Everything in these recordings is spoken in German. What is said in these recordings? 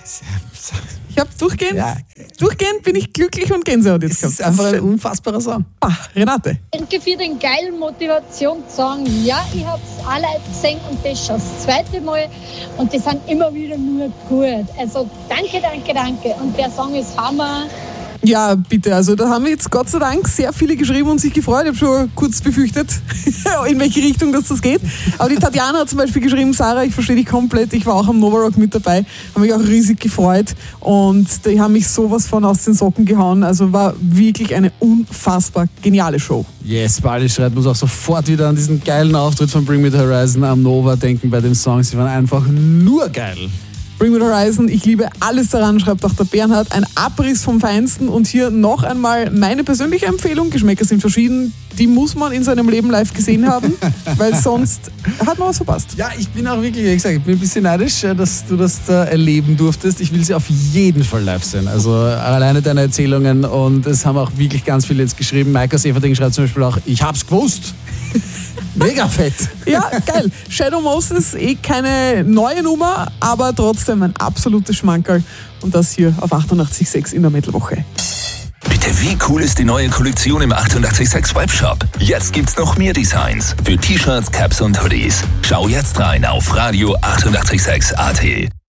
Ich habe durchgehend bin ich glücklich und Gänsehaut jetzt gehabt. Das ist einfach ein unfassbarer Song. Renate. Danke für den geilen Motivationssong. Ja, ich habe es alle gesehen und das schon das zweite Mal und die sind immer wieder nur gut. Also danke. Und der Song ist Hammer. Ja, bitte. Also da haben jetzt Gott sei Dank sehr viele geschrieben und sich gefreut. Ich habe schon kurz befürchtet, in welche Richtung das geht. Aber die Tatjana hat zum Beispiel geschrieben, Sarah, ich verstehe dich komplett. Ich war auch am Novarock mit dabei. Habe mich auch riesig gefreut. Und die haben mich sowas von aus den Socken gehauen. Also war wirklich eine unfassbar geniale Show. Yes, Bali Schreit muss auch sofort wieder an diesen geilen Auftritt von Bring Me The Horizon am Nova denken bei dem Song. Sie waren einfach nur geil. Bring Me The Horizon, ich liebe alles daran, schreibt auch der Bernhard. Ein Abriss vom Feinsten und hier noch einmal meine persönliche Empfehlung. Geschmäcker sind verschieden, die muss man in seinem Leben live gesehen haben, weil sonst hat man was verpasst. Ja, ich bin auch wirklich, wie gesagt, ich bin ein bisschen neidisch, dass du das da erleben durftest. Ich will sie auf jeden Fall live sehen. Also alleine deine Erzählungen und es haben auch wirklich ganz viele jetzt geschrieben. Maika Severding schreibt zum Beispiel auch, ich hab's gewusst. Mega fett. Ja, geil. Shadow Moses, keine neue Nummer, aber trotzdem ein absolutes Schmankerl. Und das hier auf 88.6 in der Metal-Woche. Bitte, wie cool ist die neue Kollektion im 88.6 Webshop? Jetzt gibt's noch mehr Designs für T-Shirts, Caps und Hoodies. Schau jetzt rein auf Radio 886.at.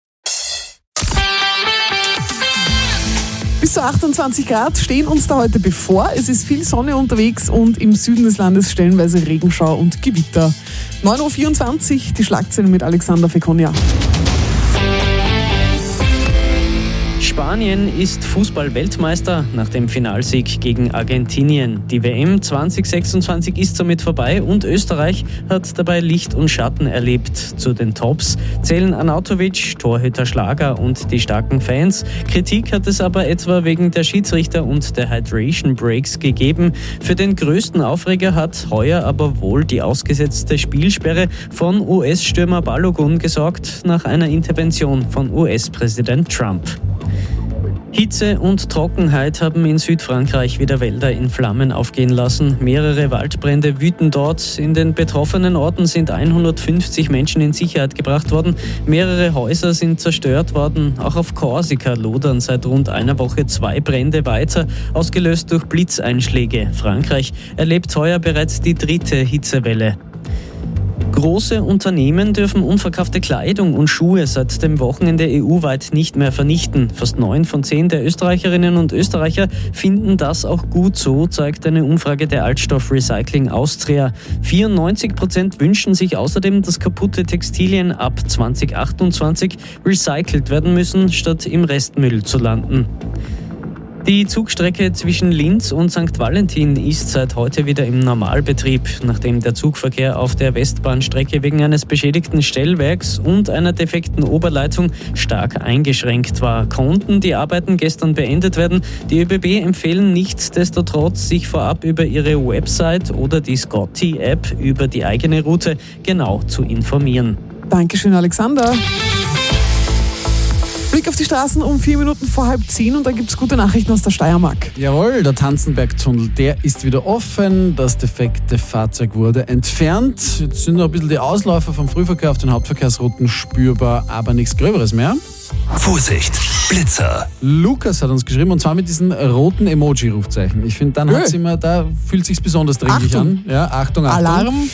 Bis zu 28 Grad stehen uns da heute bevor. Es ist viel Sonne unterwegs und im Süden des Landes stellenweise Regenschau und Gewitter. 9.24 Uhr, die Schlagzeilen mit Alexander Fekonia. Spanien ist Fußball-Weltmeister nach dem Finalsieg gegen Argentinien. Die WM 2026 ist somit vorbei und Österreich hat dabei Licht und Schatten erlebt. Zu den Tops zählen Arnautovic, Torhüter Schlager und die starken Fans. Kritik hat es aber etwa wegen der Schiedsrichter und der Hydration Breaks gegeben. Für den größten Aufreger hat heuer aber wohl die ausgesetzte Spielsperre von US-Stürmer Balogun gesorgt nach einer Intervention von US-Präsident Trump. Hitze und Trockenheit haben in Südfrankreich wieder Wälder in Flammen aufgehen lassen. Mehrere Waldbrände wüten dort. In den betroffenen Orten sind 150 Menschen in Sicherheit gebracht worden. Mehrere Häuser sind zerstört worden. Auch auf Korsika lodern seit rund einer Woche 2 Brände weiter, ausgelöst durch Blitzeinschläge. Frankreich erlebt heuer bereits die 3. Hitzewelle. Große Unternehmen dürfen unverkaufte Kleidung und Schuhe seit dem Wochenende EU-weit nicht mehr vernichten. Fast 9 von 10 der Österreicherinnen und Österreicher finden das auch gut so, zeigt eine Umfrage der Altstoff Recycling Austria. 94% wünschen sich außerdem, dass kaputte Textilien ab 2028 recycelt werden müssen, statt im Restmüll zu landen. Die Zugstrecke zwischen Linz und St. Valentin ist seit heute wieder im Normalbetrieb, nachdem der Zugverkehr auf der Westbahnstrecke wegen eines beschädigten Stellwerks und einer defekten Oberleitung stark eingeschränkt war. Konnten die Arbeiten gestern beendet werden. Die ÖBB empfehlen nichtsdestotrotz, sich vorab über ihre Website oder die Scotty-App über die eigene Route genau zu informieren. Dankeschön, Alexander. Blick auf die Straßen um 4 Minuten vor 9:30 und da gibt es gute Nachrichten aus der Steiermark. Jawohl, der Tanzenbergtunnel, der ist wieder offen. Das defekte Fahrzeug wurde entfernt. Jetzt sind noch ein bisschen die Ausläufer vom Frühverkehr auf den Hauptverkehrsrouten spürbar, aber nichts Gröberes mehr. Vorsicht, Blitzer. Lukas hat uns geschrieben und zwar mit diesen roten Emoji-Rufzeichen. Ich finde, dann hat's immer, da fühlt es sich besonders dringlich an. Ja, Achtung. Alarm.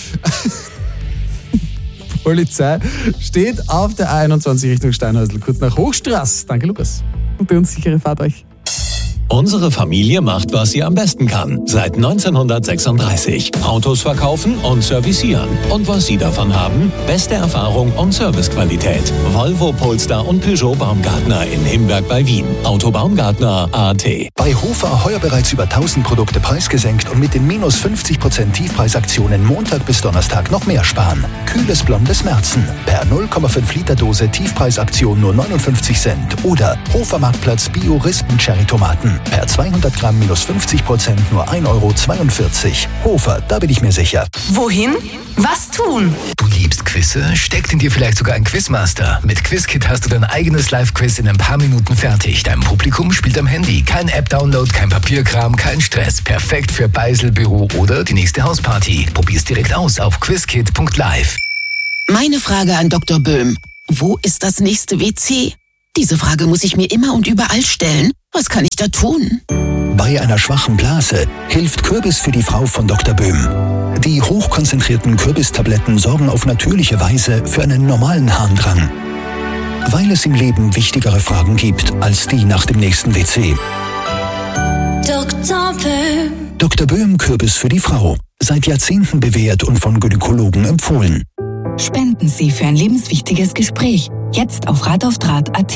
Polizei steht auf der A21 Richtung Steinhäusl, kurz nach Hochstraß. Danke, Lukas. Gute und sichere Fahrt euch. Unsere Familie macht, was sie am besten kann. Seit 1936. Autos verkaufen und servicieren. Und was Sie davon haben? Beste Erfahrung und Servicequalität. Volvo, Polestar und Peugeot Baumgartner in Himberg bei Wien. Autobaumgartner.at. Bei Hofer heuer bereits über 1000 Produkte preisgesenkt und mit den minus 50% Tiefpreisaktionen Montag bis Donnerstag noch mehr sparen. Kühles blondes Märzen. Per 0,5 Liter Dose Tiefpreisaktion nur 59 Cent. Oder Hofer Marktplatz Bio-Rispen-Cherry-Tomaten. Per 200 Gramm minus 50% nur 1,42 €. Hofer, da bin ich mir sicher. Wohin? Was tun? Du liebst Quizze? Steckt in dir vielleicht sogar ein Quizmaster? Mit Quizkit hast du dein eigenes Live-Quiz in ein paar Minuten fertig. Dein Publikum spielt am Handy. Kein App-Download, kein Papierkram, kein Stress. Perfekt für Beisel, Büro oder die nächste Hausparty. Probier's direkt aus auf quizkit.live. Meine Frage an Dr. Böhm. Wo ist das nächste WC? Diese Frage muss ich mir immer und überall stellen. Was kann ich da tun? Bei einer schwachen Blase hilft Kürbis für die Frau von Dr. Böhm. Die hochkonzentrierten Kürbistabletten sorgen auf natürliche Weise für einen normalen Harndrang. Weil es im Leben wichtigere Fragen gibt als die nach dem nächsten WC. Dr. Böhm. Dr. Böhm Kürbis für die Frau. Seit Jahrzehnten bewährt und von Gynäkologen empfohlen. Spenden Sie für ein lebenswichtiges Gespräch. Jetzt auf rataufdraht.at.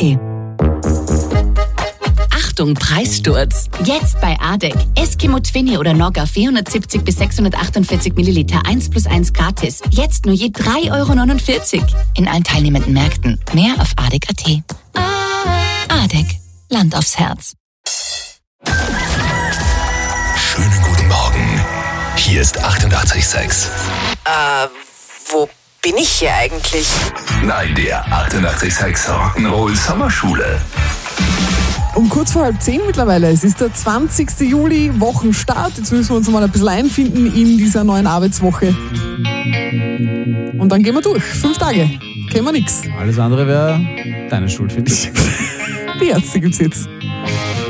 Achtung, Preissturz. Jetzt bei ADEC. Eskimo Twinny oder Nogga 470 bis 648 Milliliter 1+1 gratis. Jetzt nur je 3,49 € in allen teilnehmenden Märkten. Mehr auf ADEC.at. ADEC. Land aufs Herz. Schönen guten Morgen. Hier ist 88,6. Wo bin ich hier eigentlich? Nein, der 88,6 Rock'n'Roll Sommerschule. Um kurz vor 9:30 mittlerweile. Es ist der 20. Juli, Wochenstart. Jetzt müssen wir uns mal ein bisschen einfinden in dieser neuen Arbeitswoche. Und dann gehen wir durch. 5 Tage. Kennen wir nichts. Alles andere wäre deine Schuld, finde ich. Die Ärzte gibt's jetzt.